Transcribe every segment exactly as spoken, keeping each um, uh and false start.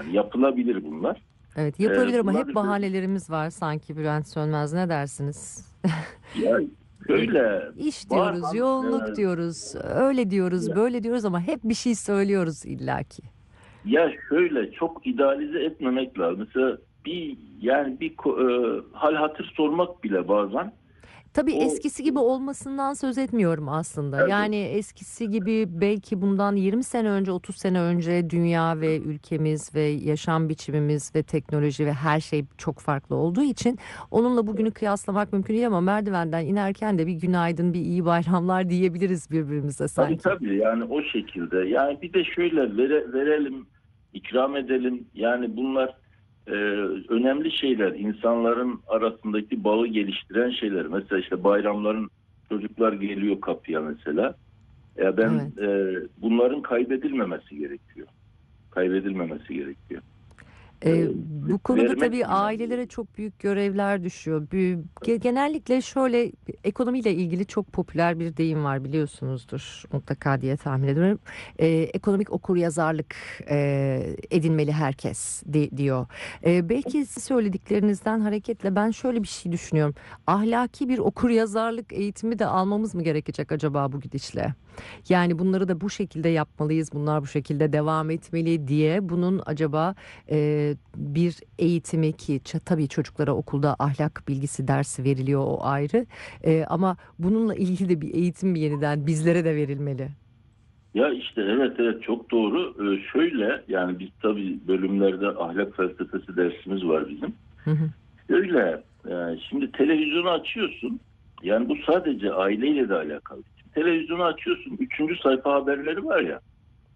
yani. Yapılabilir bunlar. Evet, Ee, yapılabilir ama bunlar hep da bahanelerimiz var sanki Bülent Sönmez, ne dersiniz? ya E, şöyle İş diyoruz, bazen e, yoğunluk diyoruz, öyle diyoruz, böyle diyoruz ama hep bir şey söylüyoruz illaki. ya şöyle çok idealize etmemek lazım. Mesela bir yani bir ko- e, hal hatır sormak bile bazen Tabii o eskisi gibi olmasından söz etmiyorum aslında. tabii, Yani eskisi gibi belki bundan yirmi sene önce, otuz sene önce dünya ve ülkemiz ve yaşam biçimimiz ve teknoloji ve her şey çok farklı olduğu için onunla bugünü kıyaslamak mümkün değil ama merdivenden inerken de bir günaydın, bir iyi bayramlar diyebiliriz birbirimize tabii sanki. tabii yani o şekilde. Yani bir de şöyle vere- verelim, ikram edelim. Yani bunlar e, önemli şeyler. İnsanların arasındaki bağı geliştiren şeyler. Mesela işte bayramların çocuklar geliyor kapıya mesela. Ya ben Evet. e, bunların kaybedilmemesi gerekiyor. Kaybedilmemesi gerekiyor. E, Ee, bu konuda vermek tabii önemli. ailelere çok büyük görevler düşüyor. Büyü- ge- Genellikle şöyle, ekonomiyle ilgili çok popüler bir deyim var, biliyorsunuzdur mutlaka diye tahmin ediyorum. Ee, ekonomik okuryazarlık e, edinmeli herkes di- diyor. Ee, belki siz söylediklerinizden hareketle ben şöyle bir şey düşünüyorum. Ahlaki bir okuryazarlık eğitimi de almamız mı gerekecek acaba bu gidişle? Yani bunları da bu şekilde yapmalıyız, bunlar bu şekilde devam etmeli diye bunun acaba e, bir eğitimi ki ç- tabii çocuklara okulda ahlak bilgisi dersi veriliyor, o ayrı. E, ama bununla ilgili de bir eğitim yeniden bizlere de verilmeli. Ya işte evet evet çok doğru. Ee, şöyle yani biz tabii bölümlerde ahlak felsefesi dersimiz var bizim. Hı hı, Şöyle e, şimdi televizyonu açıyorsun. Yani bu sadece aileyle de alakalı. Televizyonu açıyorsun. Üçüncü sayfa haberleri var ya.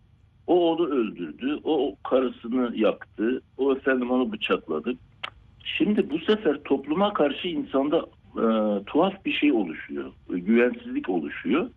O onu öldürdü. O karısını yaktı. O efendim onu bıçakladı. Şimdi bu sefer topluma karşı insanda e, tuhaf bir şey oluşuyor. Güvensizlik oluşuyor.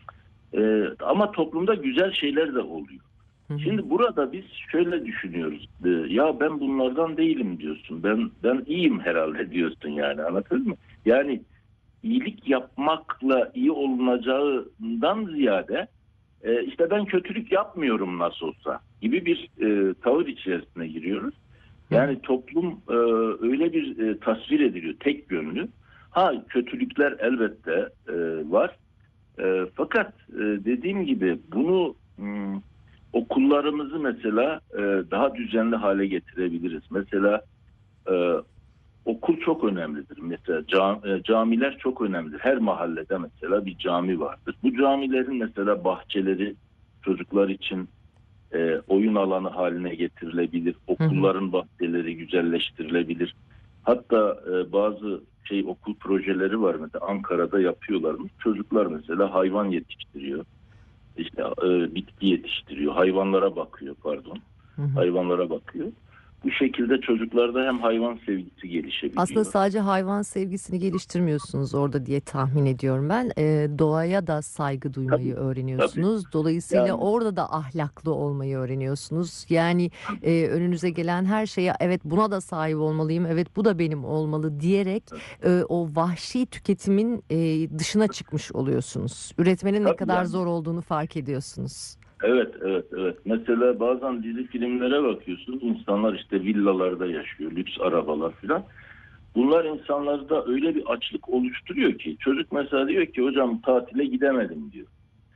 E, ama toplumda güzel şeyler de oluyor. hı hı. Şimdi burada biz şöyle düşünüyoruz. E, ya ben bunlardan değilim diyorsun. Ben ben iyiyim herhalde diyorsun yani. Anladın mı? Yani iyilik yapmakla iyi olunacağından ziyade e, işte ben kötülük yapmıyorum nasıl olsa gibi bir e, tavır içerisine giriyoruz. Hı hı. Yani toplum e, öyle bir e, tasvir ediliyor tek yönlü. Ha kötülükler elbette e, var. E, fakat e, dediğim gibi bunu m, okullarımızı mesela e, daha düzenli hale getirebiliriz. Mesela e, okul çok önemlidir. Mesela cam, e, camiler çok önemlidir. Her mahallede mesela bir cami vardır. Bu camilerin mesela bahçeleri çocuklar için e, oyun alanı haline getirilebilir. Hı hı. Okulların bahçeleri güzelleştirilebilir. Hatta e, bazı şey okul projeleri var mesela Ankara'da yapıyorlarmış. Çocuklar mesela hayvan yetiştiriyor. İşte e, bitki yetiştiriyor. Hayvanlara bakıyor pardon. Hı hı. Hayvanlara bakıyor. Bu şekilde çocuklarda hem hayvan sevgisi Aslında gelişebiliyor. sadece hayvan sevgisini geliştirmiyorsunuz orada diye tahmin ediyorum ben. Ee, doğaya da saygı duymayı Tabii, tabii. öğreniyorsunuz. Dolayısıyla Yani orada da ahlaklı olmayı öğreniyorsunuz. Yani e, önünüze gelen her şeye evet buna da sahip olmalıyım, evet bu da benim olmalı diyerek e, o vahşi tüketimin e, dışına çıkmış oluyorsunuz. Üretmenin ne tabii kadar yani. zor olduğunu fark ediyorsunuz. Evet, evet, evet. Mesela bazen dizi filmlere bakıyorsun. İnsanlar işte villalarda yaşıyor, lüks arabalar filan. Bunlar insanlarda öyle bir açlık oluşturuyor ki çocuk mesela diyor ki hocam tatile gidemedim diyor.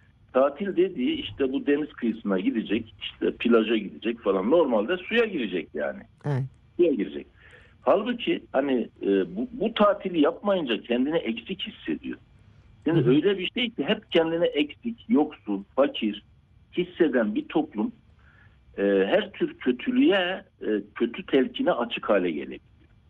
Tatil dediği işte bu deniz kıyısına gidecek, işte plaja gidecek falan. Normalde suya girecek yani. Evet. Suya girecek. Halbuki hani e, bu, bu tatili yapmayınca kendini eksik hissediyor. Hı Şimdi hı. öyle bir şey ki hep kendini eksik, yoksul, fakir hisseden bir toplum e, her tür kötülüğe, e, kötü telkine açık hale gelir.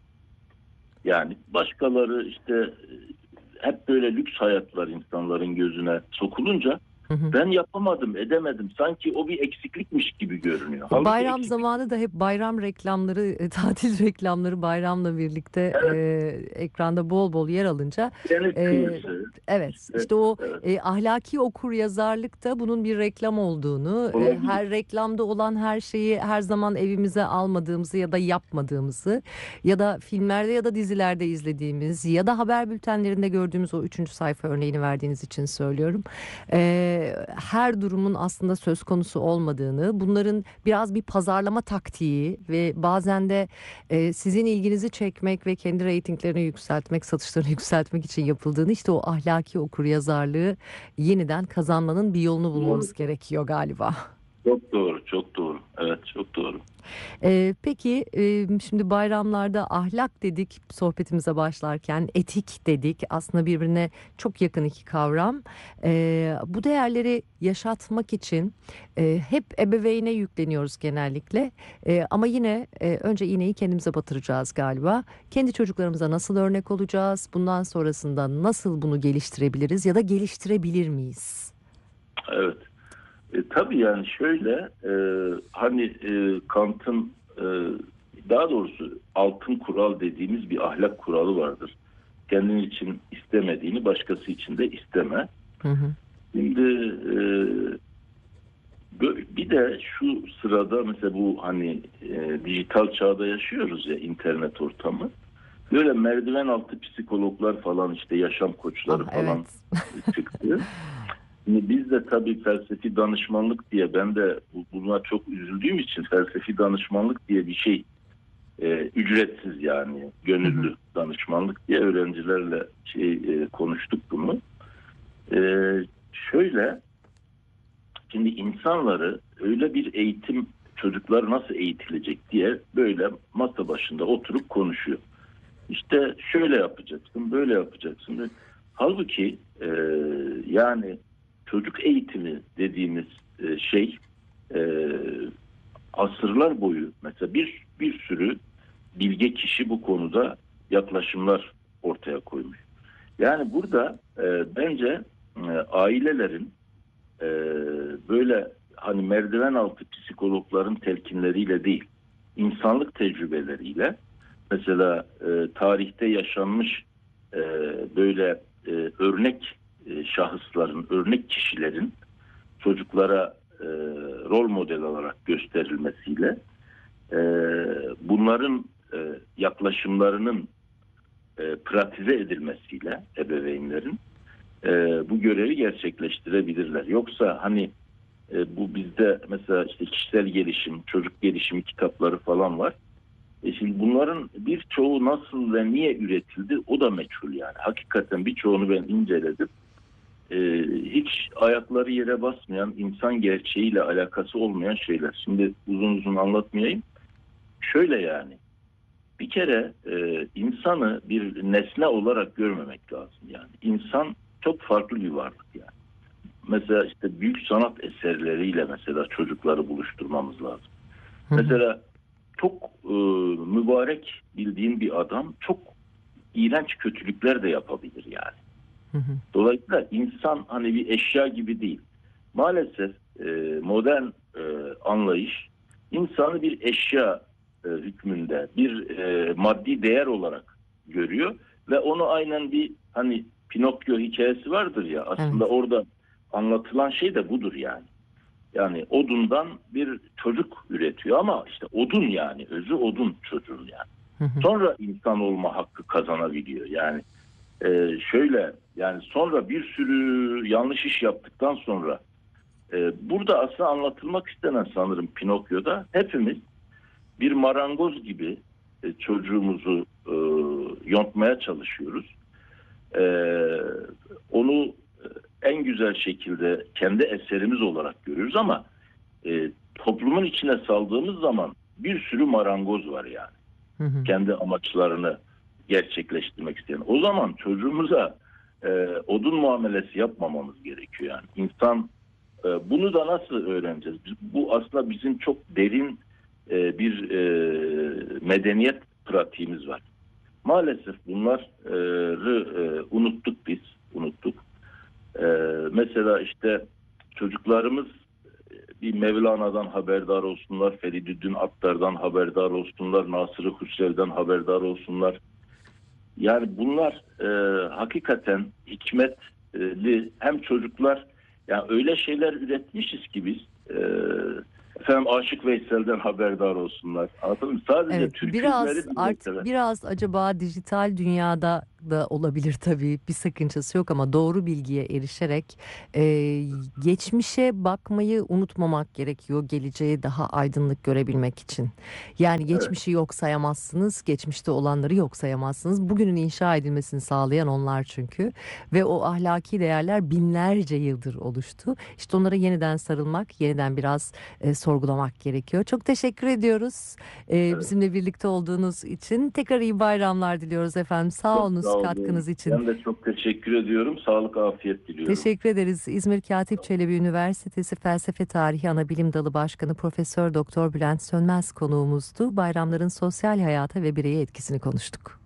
Yani başkaları işte e, hep böyle lüks hayatlar insanların gözüne sokulunca Hı hı. ben yapamadım, edemedim. Sanki o bir eksiklikmiş gibi görünüyor. Halbuki Bayram eksiklik. zamanı da hep bayram reklamları, e, tatil reklamları bayramla birlikte e, Evet, ekranda bol bol yer alınca deniz e, kıyısı. evet Evet, işte o evet. e, ahlaki okuryazarlık da bunun bir reklam olduğunu, e, Olabilir. her reklamda olan her şeyi her zaman evimize almadığımızı ya da yapmadığımızı ya da filmlerde ya da dizilerde izlediğimiz ya da haber bültenlerinde gördüğümüz o üçüncü sayfa örneğini verdiğiniz için söylüyorum. E, e, her durumun aslında söz konusu olmadığını, bunların biraz bir pazarlama taktiği ve bazen de e, sizin ilginizi çekmek ve kendi reytinglerini yükseltmek, satışlarını yükseltmek için yapıldığını, işte o ahlaki okuryazarlığı yeniden kazanmanın bir yolunu bulmamız gerekiyor galiba. Çok doğru, çok doğru. Evet, çok doğru. Ee, peki e, şimdi bayramlarda ahlak dedik sohbetimize başlarken, etik dedik, aslında birbirine çok yakın iki kavram. Ee, bu değerleri yaşatmak için e, hep ebeveyne yükleniyoruz genellikle. E, ama yine e, önce iğneyi kendimize batıracağız galiba. Kendi çocuklarımıza nasıl örnek olacağız? Bundan sonrasında nasıl bunu geliştirebiliriz ya da geliştirebilir miyiz? Evet. E, tabii yani şöyle e, hani e, Kant'ın e, daha doğrusu altın kural dediğimiz bir ahlak kuralı vardır. Kendin için istemediğini başkası için de isteme. Hı hı. Şimdi e, bir de şu sırada mesela bu hani e, dijital çağda yaşıyoruz ya, internet ortamı. Böyle merdiven altı psikologlar falan, işte yaşam koçları Ah, falan evet. çıktı. Şimdi biz de tabii felsefi danışmanlık diye, ben de buna çok üzüldüğüm için felsefi danışmanlık diye bir şey e, ücretsiz, yani gönüllü Hı hı. danışmanlık diye öğrencilerle şey e, konuştuk bunu. E, şöyle şimdi insanları öyle bir eğitim, çocuklar nasıl eğitilecek diye böyle masa başında oturup konuşuyor. İşte şöyle yapacaksın, böyle yapacaksın. Halbuki e, yani çocuk eğitimi dediğimiz e, şey e, asırlar boyu mesela bir bir sürü bilge kişi bu konuda yaklaşımlar ortaya koymuş. Yani burada e, bence e, ailelerin e, böyle hani merdiven altı psikologların telkinleriyle değil, insanlık tecrübeleriyle, mesela e, tarihte yaşanmış e, böyle e, örnek e, şahısların, örnek kişilerin çocuklara e, rol model olarak gösterilmesiyle, e, bunların e, yaklaşımlarının e, pratize edilmesiyle ebeveynlerin e, bu görevi gerçekleştirebilirler. Yoksa hani e, bu bizde mesela işte kişisel gelişim, çocuk gelişimi kitapları falan var. E şimdi bunların birçoğu nasıl ve niye üretildi o da meçhul yani. Hakikaten birçoğunu ben inceledim. E, hiç ayakları yere basmayan, insan gerçeğiyle alakası olmayan şeyler. Şimdi uzun uzun anlatmayayım. Şöyle yani. Bir kere e, insanı bir nesne olarak görmemek lazım yani. İnsan çok farklı bir varlık yani. Mesela işte büyük sanat eserleriyle mesela çocukları buluşturmamız lazım. Hı hı. Mesela çok e, mübarek bildiğin bir adam çok iğrenç kötülükler de yapabilir yani. Hı hı. Dolayısıyla insan hani bir eşya gibi değil. Maalesef e, modern e, anlayış insanı bir eşya e, hükmünde, bir e, maddi değer olarak görüyor ve onu aynen bir hani Pinokyo hikayesi vardır ya, aslında Evet. orada anlatılan şey de budur yani. Yani odundan bir çocuk üretiyor ama işte odun, yani özü odun çocuğun yani. Hı hı. Sonra insan olma hakkı kazanabiliyor. Yani e, şöyle yani sonra bir sürü yanlış iş yaptıktan sonra e, burada aslında anlatılmak istenen sanırım Pinokyo'da, hepimiz bir marangoz gibi e, çocuğumuzu e, yontmaya çalışıyoruz. E, onu en güzel şekilde kendi eserimiz olarak görüyoruz ama e, toplumun içine saldığımız zaman bir sürü marangoz var yani. Hı hı. Kendi amaçlarını gerçekleştirmek isteyen. O zaman çocuğumuza e, odun muamelesi yapmamamız gerekiyor yani. İnsan e, bunu da nasıl öğreneceğiz? Bu aslında bizim çok derin e, bir e, medeniyet pratiğimiz var. Maalesef bunları e, unuttuk biz, unuttuk. E, mesela işte çocuklarımız bir Mevlana'dan haberdar olsunlar, Feridüddin Attar'dan haberdar olsunlar, Nasır-ı Hüsrev'den haberdar olsunlar. Yani bunlar e, hakikaten hikmetli, hem çocuklar, yani öyle şeyler üretmişiz ki biz, e, efendim Aşık Veysel'den haberdar olsunlar. Anladın mı? Sadece Evet, türküleri biraz bile artık mesela. biraz acaba dijital dünyada da olabilir tabii, bir sakıncası yok ama doğru bilgiye erişerek e, geçmişe bakmayı unutmamak gerekiyor geleceği daha aydınlık görebilmek için. Yani Evet, geçmişi yok sayamazsınız, geçmişte olanları yok sayamazsınız. Bugünün inşa edilmesini sağlayan onlar çünkü ve o ahlaki değerler binlerce yıldır oluştu. İşte onlara yeniden sarılmak, yeniden biraz e, sorgulamak gerekiyor. Çok teşekkür ediyoruz e, evet. bizimle birlikte olduğunuz için. Tekrar iyi bayramlar diliyoruz efendim. Sağ Çok sağ olunuz olun. katkınız için. Ben de çok teşekkür ediyorum. Sağlık, afiyet diliyorum. Teşekkür ederiz. İzmir Katip Çelebi Üniversitesi Felsefe Tarihi Anabilim Dalı Başkanı Profesör Doktor Bülent Sönmez konuğumuzdu. Bayramların sosyal hayata ve bireye etkisini konuştuk.